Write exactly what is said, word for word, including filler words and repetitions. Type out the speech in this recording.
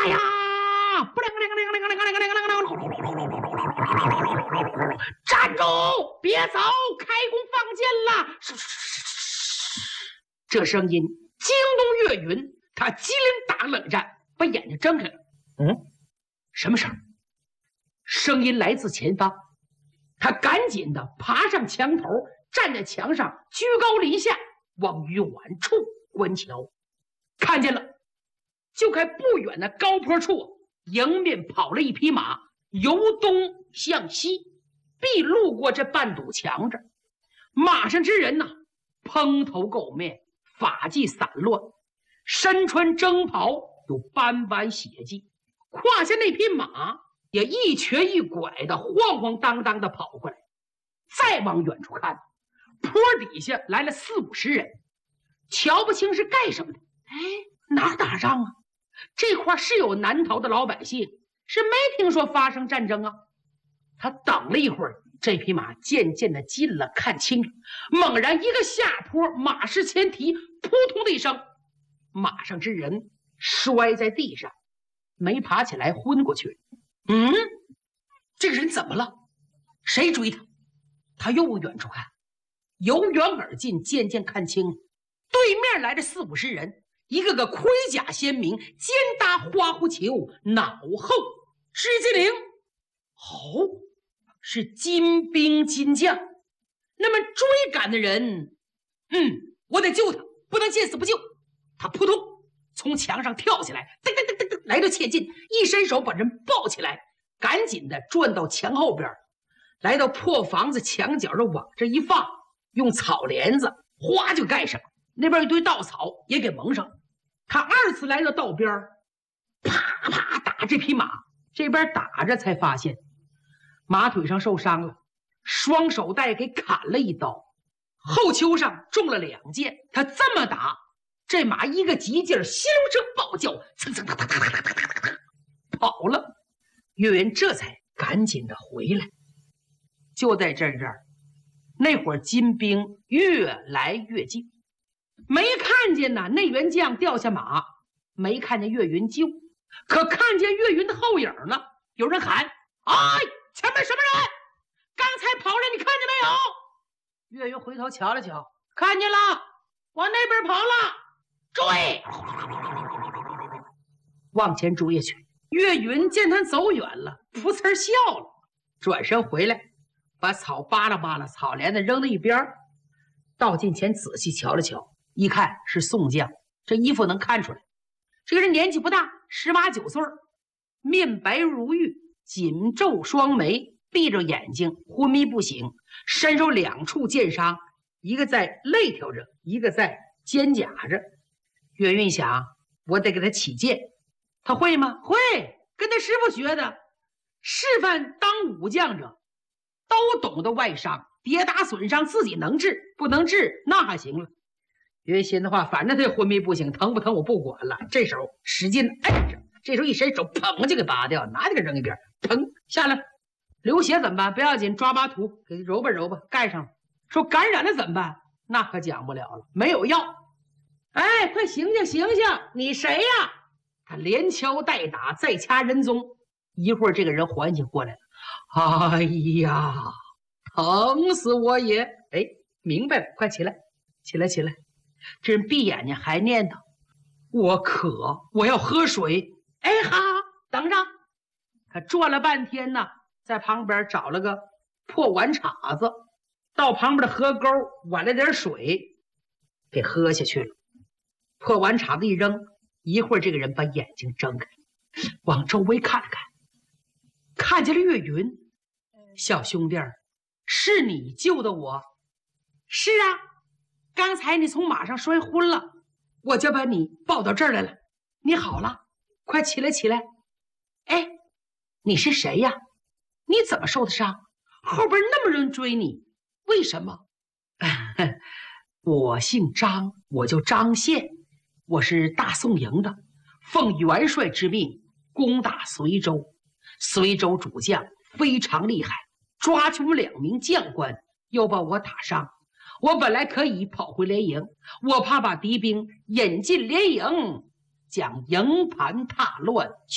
呀！站住！别走！开弓放箭了！这声音惊动岳云，他机灵打个冷战，把眼睛睁开了。嗯，什么声？声音来自前方。他赶紧的爬上墙头，站在墙上，居高临下往远处观瞧。看见了，就在不远的高坡处，迎面跑了一匹马，由东向西，必路过这半堵墙这。马上之人呢，蓬头垢面，发髻散乱，身穿征袍，有斑斑血迹。胯下那匹马也一瘸一拐的晃晃荡荡的跑过来。再往远处看，坡底下来了四五十人，瞧不清是干什么的。哎，哪打仗啊？这块是有南逃的老百姓，是没听说发生战争啊。他等了一会儿，这匹马渐渐的近了，看清了，猛然一个下坡，马失前蹄，扑通的一声，马上之人摔在地上，没爬起来，昏过去了。嗯，这个人怎么了？谁追他？他又往远处看，由远而近，渐渐看清了，对面来了四五十人，一个个盔甲鲜明，肩搭花狐裘，脑后是金铃。哦，是金兵金将。那么追赶的人，嗯，我得救他，不能见死不救。他扑通从墙上跳起来，噔噔噔噔噔来到切近，一伸手把人抱起来，赶紧的转到墙后边，来到破房子墙角上，往这一放，用草帘子哗就盖上，那边一堆稻草也给蒙上。他二次来到道边，啪啪打这匹马，这边打着才发现马腿上受伤了，双手带给砍了一刀，后丘上中了两箭。他这么打，这马一个急劲儿，心如声暴叫，蹭蹭哒哒哒哒哒哒哒跑了。岳云这才赶紧的回来。就在这儿，那会儿金兵越来越近，没看见呐，那员将掉下马，没看见岳云救，可看见岳云的后影呢。有人喊：“哎，前面什么人？刚才跑来，你看见没有？”岳云回头瞧了瞧，看见了，往那边跑了，追！往前追下去。岳云见他走远了，噗呲笑了，转身回来，把草扒拉扒拉，草帘子扔到一边，到近前仔细瞧了瞧，一看是宋将，这衣服能看出来，这个人年纪不大，十八九岁，面白如玉，紧皱双眉，闭着眼睛，昏迷不醒，身受两处箭伤，一个在肋条这，一个在肩胛这。岳云想，我得给他起箭，他会吗？会，跟他师傅学的。示范当武将者都懂得外伤，跌打损伤自己能治，不能治那还行了。岳云心的话，反正他也昏迷不醒，疼不疼我不管了。这手使劲摁着，这时候一伸手，砰就给拔掉，拿就给扔一边，砰下来。流血怎么办？不要紧，抓把土给揉吧揉吧，盖上了。说感染了怎么办？那可讲不了了，没有药。哎，快醒醒醒醒！你谁呀？他连敲带打，再掐人中。一会儿这个人缓醒过来了。哎呀，疼死我也！哎，明白了，快起来，起来，起来！这人闭眼睛还念叨：“我渴，我要喝水。”哎哈，等着！他转了半天呢，在旁边找了个破碗叉子，到旁边的河沟挽了点水，给喝下去了。破碗叉子一扔，一会儿这个人把眼睛睁开，往周围看了看，看见了岳云。小兄弟儿，是你救的我？是啊，刚才你从马上摔昏了，我就把你抱到这儿来了。你好了，快起来起来。哎，你是谁呀？你怎么受的伤？后边那么人追你，为什么？我姓张，我叫张宪，我是大宋营的，奉元帅之命攻打随州。随州主将非常厉害，抓去我两名将官，又把我打伤。我本来可以跑回连营，我怕把敌兵引进连营，将营盘踏乱。